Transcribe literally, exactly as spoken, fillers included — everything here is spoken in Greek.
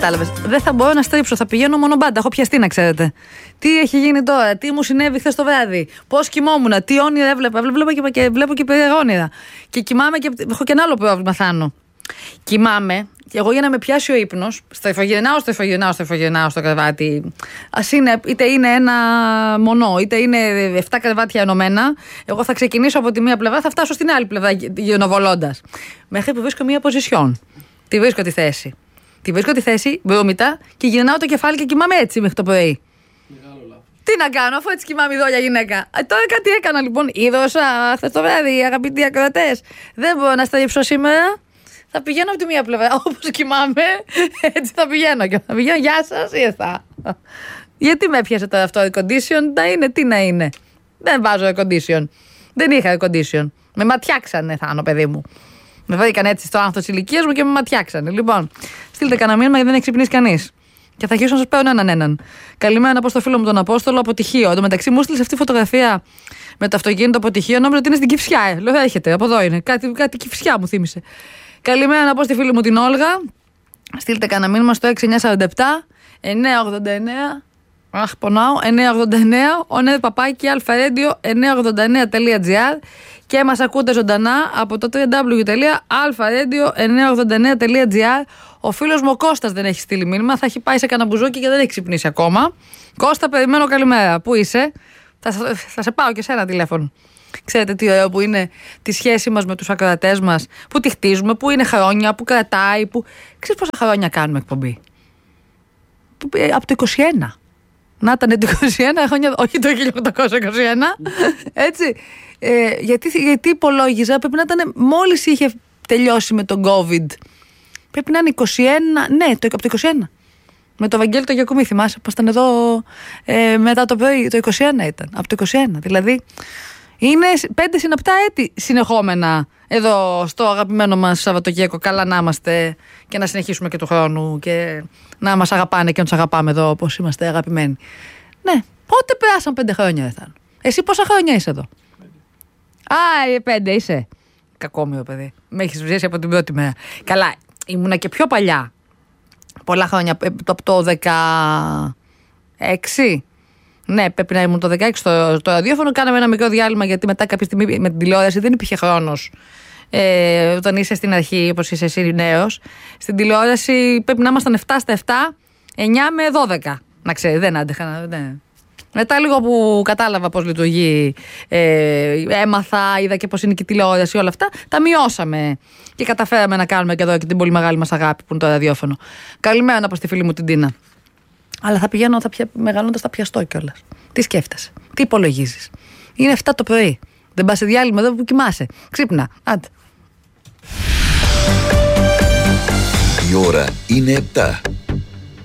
Κατάλαβες. Δεν θα μπορώ να στρίψω, θα πηγαίνω μόνο μπάντα. Έχω πιαστεί, να ξέρετε. Τι έχει γίνει τώρα, τι μου συνέβη χθες το βράδυ, πώς κοιμόμουν, τι όνειρα έβλεπα. Βλέπω και, και, βλέπω και περίεργα όνειρα. Και κοιμάμαι και έχω και ένα άλλο πρόβλημα, Θάνο. Κοιμάμαι και εγώ για να με πιάσει ο ύπνος, στρεφογυρνάω, στρεφογυρνάω, στρεφογυρνάω στο κρεβάτι. Ας είναι, είτε είναι ένα μονό, είτε είναι εφτά κρεβάτια ενωμένα. Εγώ θα ξεκινήσω από τη μία πλευρά, θα φτάσω στην άλλη πλευρά γυρνοβολώντας. Μέχρι που βρίσκω μία ποσισιόν. Τη βρίσκω τη θέση. Τη βρίσκω τη θέση, μπρούμητα, και γυρνάω το κεφάλι και κοιμάμαι έτσι μέχρι το πρωί. Τι να κάνω, αφού έτσι κοιμάμαι εδώ για γυναίκα. Ε, τώρα κάτι έκανα λοιπόν. Είδωσα χθες το βράδυ, αγαπητοί ακροατές. Δεν μπορώ να στρίψω σήμερα. Θα πηγαίνω από τη μία πλευρά. Όπως κοιμάμαι, έτσι θα πηγαίνω. Και θα πηγαίνω, γεια σας, ήρθα. Γιατί με έπιασε τώρα αυτό, air condition, να είναι, τι να είναι. Δεν βάζω air condition. Δεν είχα air condition. Με ματιάξανε, Θάνο, παιδί μου. Με βρήκαν έτσι στο άνθος της ηλικίας μου και με ματιάξανε. Λοιπόν, στείλτε κανένα μήνυμα γιατί δεν έχει ξυπνήσει κανείς. Και θα αρχίσω να σας παίρνω έναν έναν. Καλημέρα να πω στο φίλο μου τον Απόστολο από Τυχείο. Εν τω μεταξύ μου έστειλε αυτή η φωτογραφία με το αυτοκίνητο από Τυχείο. Νόμιζα ότι είναι στην Κυφσιά. Ε. Λέω, έρχεται, από εδώ είναι. Κάτι, κάτι Κυφσιά μου θύμισε. Καλημέρα να πω στη φίλη μου την Όλγα. Στείλτε κανένα μήνυμα στο έξι εννιά τέσσερα επτά εννιά ογδόντα εννιά. Αχ, πονάω. εννιά ογδόντα εννιά. Ονέ παπάκι αλφαρέντιο εννιά ογδόντα εννιά τελεία τζι άρ. Και μας ακούτε ζωντανά από το double-u double-u double-u τελεία αλφαρέντιο εννιά ογδόντα εννιά τελεία τζι άρ. Ο φίλος μου ο Κώστας δεν έχει στείλει μήνυμα. Θα έχει πάει σε κανένα μπουζούκι και δεν έχει ξυπνήσει ακόμα. Κώστα, περιμένω καλημέρα. Πού είσαι? Θα, θα σε πάω και σε ένα τηλέφωνο. Ξέρετε τι ωραίο που είναι τη σχέση μας με τους ακροατές μας, που τη χτίζουμε, που είναι χρόνια, που κρατάει. Που... Ξέρεις πόσα χρόνια κάνουμε εκπομπή? Από το είκοσι ένα. Να ήταν το είκοσι ένα χρόνια, όχι το χίλια οκτακόσια είκοσι ένα. Έτσι. Ε, γιατί, γιατί υπολόγιζα, πρέπει να ήταν μόλις είχε τελειώσει με τον COVID. Πρέπει να είναι είκοσι ένα, ναι, το, από το είκοσι ένα. Με το Βαγγέλη το Γιακουμί, θυμάσαι, που ήταν εδώ ε, μετά το πρωί, το είκοσι ένα ήταν. Από το είκοσι ένα. Δηλαδή, είναι πέντε συναπτά έτη συνεχόμενα εδώ στο αγαπημένο μας Σαββατοκύριακο. Καλά να είμαστε και να συνεχίσουμε και του χρόνου και να μας αγαπάνε και να τους αγαπάμε εδώ όπως είμαστε αγαπημένοι. Ναι, πότε περάσαν πέντε χρόνια, δεν θα. Εσύ πόσα χρόνια είσαι εδώ? Α, πέντε είσαι. Κακόμοιο παιδί. Με έχεις βρει από την πρώτη μέρα. Καλά, ήμουνα και πιο παλιά. Πολλά χρόνια, από το δεκαέξι. Ναι, πρέπει να ήμουν το δεκαέξι στο, στο ραδιόφωνο. Κάναμε ένα μικρό διάλειμμα γιατί μετά κάποια στιγμή με την τηλεόραση δεν υπήρχε χρόνος. Ε, όταν είσαι στην αρχή, όπως είσαι εσύ νέος, στην τηλεόραση πρέπει να ήμασταν επτά στα επτά, εννιά με δώδεκα. Να ξέρει, δεν άντεχα. Δεν. Μετά λίγο που κατάλαβα πώς λειτουργεί, ε, έμαθα, είδα και πώς είναι και η τηλεόραση, όλα αυτά, τα μειώσαμε και καταφέραμε να κάνουμε και εδώ και την πολύ μεγάλη μας αγάπη που είναι το ραδιόφωνο. Καλημέρα να πω στη φίλη μου την Τίνα. Αλλά θα πηγαίνω, θα πια, μεγαλώντας θα πιαστώ κιόλας. Τι σκέφτεσαι, τι υπολογίζεις? Είναι εφτά το πρωί. Δεν πας σε διάλειμμα εδώ που κοιμάσαι. Ξύπνα, άντε. Η ώρα είναι επτά.